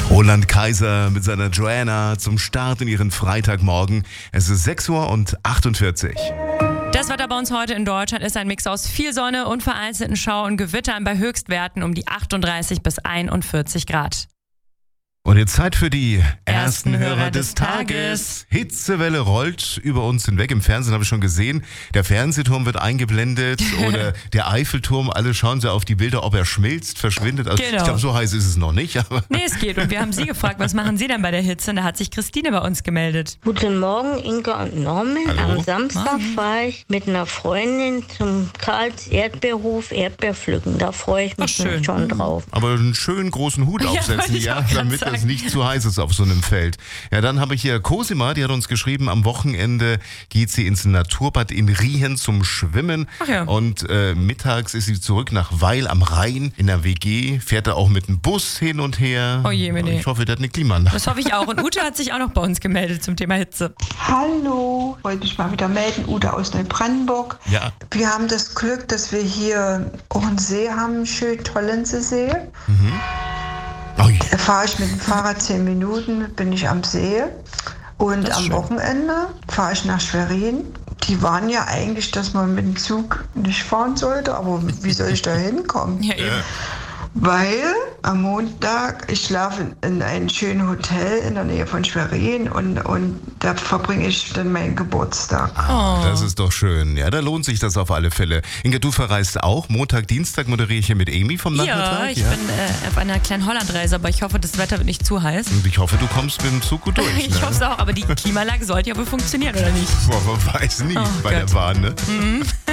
Roland Kaiser mit seiner Joanna zum Start in ihren Freitagmorgen. Es ist 6:48 Uhr. Das Wetter bei uns heute in Deutschland ist ein Mix aus viel Sonne und vereinzelten Schauer und Gewittern bei Höchstwerten um die 38 bis 41 Grad. Und jetzt Zeit für die ersten Hörer des Tages. Hitzewelle rollt über uns hinweg. Im Fernsehen habe ich schon gesehen, der Fernsehturm wird eingeblendet oder der Eiffelturm. Alle schauen so auf die Bilder, ob er schmilzt, verschwindet. Also Genau. Ich glaube, so heiß ist es noch nicht. Aber Nee, es geht. Und wir haben Sie gefragt, was machen Sie denn bei der Hitze? Und da hat sich Christine bei uns gemeldet. Guten Morgen, Inka und Norman. Hallo. Am Samstag fahre ich mit einer Freundin zum Karls Erdbeerhof Erdbeer pflücken. Da freue ich mich schön. schon drauf. Aber einen schönen großen Hut aufsetzen, wollte ich auch grad damit sagen. es nicht zu heiß ist auf so einem Feld. Ja, dann habe ich hier Cosima, die hat uns geschrieben, am Wochenende geht sie ins Naturbad in Riehen zum Schwimmen. Ach ja. Und mittags ist sie zurück nach Weil am Rhein in der WG, fährt da auch mit dem Bus hin und her. Oh je, Mene. Ich hoffe, der hat eine Klimaanlage. Das hoffe ich auch. Und Ute hat sich auch noch bei uns gemeldet zum Thema Hitze. Hallo, wollte mich mal wieder melden, Uda aus Neubrandenburg. Ja. Wir haben das Glück, dass wir hier auch einen See haben, schön Tollensee. Ui. Da fahre ich mit dem Fahrrad 10 Minuten, bin ich am See. Und Das ist am schön. Wochenende fahre ich nach Schwerin. Die waren ja eigentlich, dass man mit dem Zug nicht fahren sollte, aber wie soll ich da hinkommen? Ja, eben. Weil am Montag, ich schlafe in einem schönen Hotel in der Nähe von Schwerin und da verbringe ich dann meinen Geburtstag. Das ist doch schön. Ja, da lohnt sich das auf alle Fälle. Inga, du verreist auch. Montag, Dienstag moderiere ich hier mit Amy vom Nachmittag. Ja, ich bin auf einer kleinen Hollandreise, aber ich hoffe, das Wetter wird nicht zu heiß. Und ich hoffe, du kommst mit dem Zug gut durch. Ich hoffe es auch, aber die Klimaanlage sollte ja wohl funktionieren, oder nicht? Boah, man weiß nie Oh bei der Gott. Bahn, ne?